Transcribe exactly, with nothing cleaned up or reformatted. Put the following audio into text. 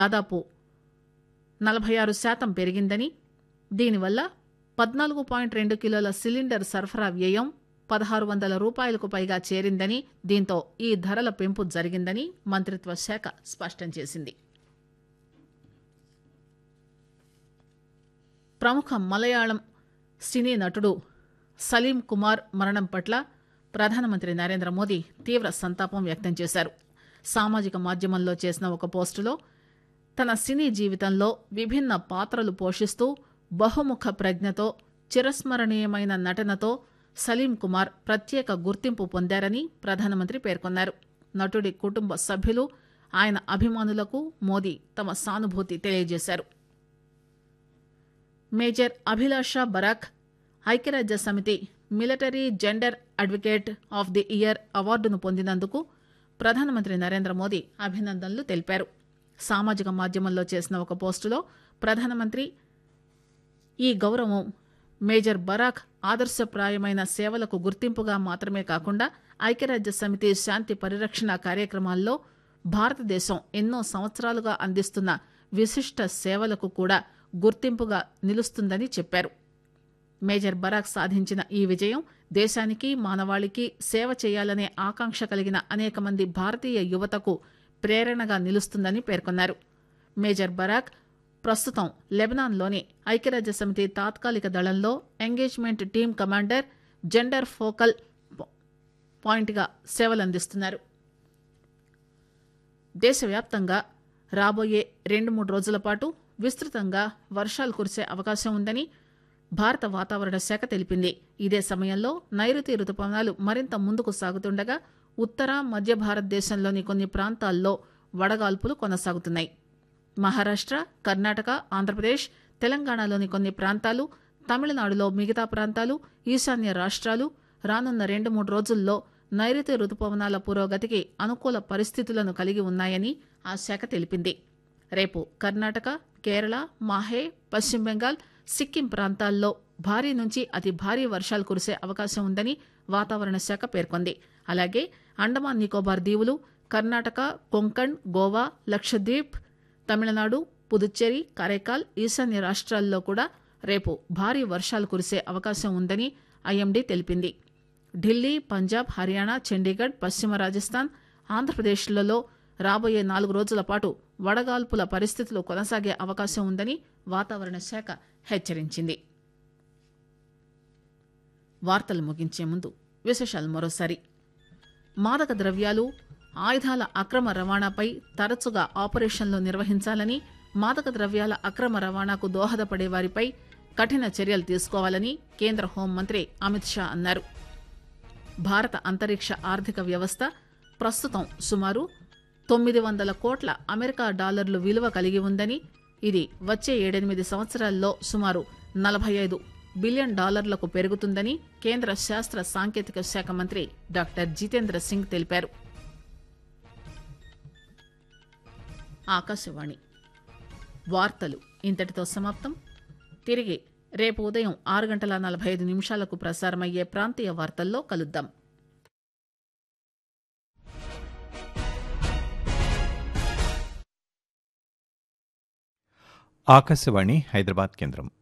దాదాపు నలభై ఆరు శాతం పెరిగిందని, దీనివల్ల పద్నాలుగు పాయింట్ రెండు కిలోల సిలిండర్ సరఫరా వ్యయం పదహారు వందల రూపాయలకు పైగా చేరిందని, దీంతో ఈ ధరల పెంపు జరిగిందని మంత్రిత్వ శాఖ స్పష్టం చేసింది. ప్రముఖ మలయాళం సినీ నటుడు సలీం కుమార్ మరణం పట్ల ప్రధానమంత్రి నరేంద్ర మోదీ తీవ్ర సంతాపం వ్యక్తం చేశారు. సామాజిక మాధ్యమంలో చేసిన ఒక పోస్టులో తన సినీ జీవితంలో విభిన్న పాత్రలు పోషిస్తూ బహుముఖ ప్రజ్ఞతో, చిరస్మరణీయమైన నటనతో సలీం కుమార్ ప్రత్యేక గుర్తింపు పొందారని ప్రధానమంత్రి పేర్కొన్నారు. నటుడి కుటుంబ సభ్యులు, ఆయన అభిమానులకు మోదీ తమ సానుభూతి తెలియజేశారు. మేజర్ అభిలాషా బరాక్ ఐక్యరాజ్య సమితి military gender advocate of the year అవార్డును పొందినందుకు ప్రధానమంత్రి నరేంద్ర మోదీ అభినందనలు తెలిపారు. సామాజిక మాధ్యమంలో చేసిన ఒక పోస్టులో ప్రధానమంత్రి ఈ గౌరవం మేజర్ బరాక్ ఆదర్శప్రాయమైన సేవలకు గుర్తింపుగా మాత్రమే కాకుండా ఐక్యరాజ్య సమితి శాంతి పరిరక్షణ కార్యక్రమాల్లో భారతదేశం ఎన్నో సంవత్సరాలుగా అందిస్తున్న విశిష్ట సేవలకు కూడా గుర్తింపుగా నిలుస్తుందని చెప్పారు. మేజర్ బరాక్ సాధించిన ఈ విజయం దేశానికి, మానవాళికి సేవ చేయాలనే ఆకాంక్ష కలిగిన అనేక మంది భారతీయ యువతకు ప్రేరణగా నిలుస్తుందని పేర్కొన్నారు. మేజర్ బరాక్ ప్రస్తుతం లెబనాన్లోని ఐక్యరాజ్య సమితి తాత్కాలిక దళంలో engagement team commander, gender focal పాయింట్గా సేవలందిస్తున్నారు. దేశవ్యాప్తంగా రాబోయే రెండు మూడు రోజుల పాటు విస్తృతంగా వర్షాలు కురిసే అవకాశం ఉందని భారత వాతావరణ శాఖ తెలిపింది. ఇదే సమయంలో నైరుతి రుతుపవనాలు మరింత ముందుకు సాగుతుండగా ఉత్తర మధ్య భారతదేశంలోని కొన్ని ప్రాంతాల్లో వడగాల్పులు కొనసాగుతున్నాయి. మహారాష్ట్ర, కర్ణాటక, ఆంధ్రప్రదేశ్, తెలంగాణలోని కొన్ని ప్రాంతాలు, తమిళనాడులో మిగతా ప్రాంతాలు, ఈశాన్య రాష్ట్రాలు రానున్న రెండు మూడు రోజుల్లో నైరుతి రుతుపవనాల పురోగతికి అనుకూల పరిస్థితులను కలిగి ఉన్నాయని ఆ శాఖ తెలిపింది. రేపు కర్ణాటక, కేరళ, మాహే, పశ్చిమ బెంగాల్, సిక్కిం ప్రాంతాల్లో భారీ నుంచి అతి భారీ వర్షాలు కురిసే అవకాశం ఉందని వాతావరణ శాఖ పేర్కొంది. అలాగే అండమాన్ నికోబార్ దీవులు, కర్ణాటక, కొంకణ్, గోవా, లక్షద్వీప్, తమిళనాడు, పుదుచ్చేరి, కరైకాల్, ఈశాన్య రాష్ట్రాల్లో కూడా రేపు భారీ వర్షాలు కురిసే అవకాశం ఉందని ఐఎండీ తెలిపింది. ఢిల్లీ, పంజాబ్, హర్యానా, చండీగఢ్, పశ్చిమ రాజస్థాన్, ఆంధ్రప్రదేశ్లలో రాబోయే నాలుగు రోజుల పాటు వడగాల్పుల పరిస్థితులు కొనసాగే అవకాశం ఉందని వాతావరణ శాఖ హెచ్చరించింది. వార్తలు ముగించే ముందు విశేషాలు మరోసారి. మాదక ద్రవ్యాలు, ఆయుధాల అక్రమ రవాణాపై తరచుగా ఆపరేషన్లు నిర్వహించాలని, మాదక ద్రవ్యాల అక్రమ రవాణాకు దోహదపడే వారిపై కఠిన చర్యలు తీసుకోవాలని కేంద్ర హోంమంత్రి అమిత్ షా అన్నారు. భారత అంతరిక్ష ఆర్థిక వ్యవస్థ ప్రస్తుతం సుమారు తొమ్మిది వందల కోట్ల అమెరికా డాలర్లు విలువ కలిగి ఉందని, ఇది వచ్చే ఏడెనిమిది సంవత్సరాల్లో సుమారు నలభై ఐదు బిలియన్ డాలర్లకు పెరుగుతుందని కేంద్ర శాస్త్ర సాంకేతిక శాఖ మంత్రి డాక్టర్ జితేంద్ర సింగ్ తెలిపారు. ఆకాశవాణి వార్తలు ఇంతటితో సమాప్తం. తిరిగి రేపు ఉదయం ఆరు గంటల నలభై ఐదు నిమిషాలకు ప్రసారమయ్యే ప్రాంతీయ వార్తల్లో కలుద్దాం. ఆకాశవాణి హైదరాబాద్ కేంద్రం.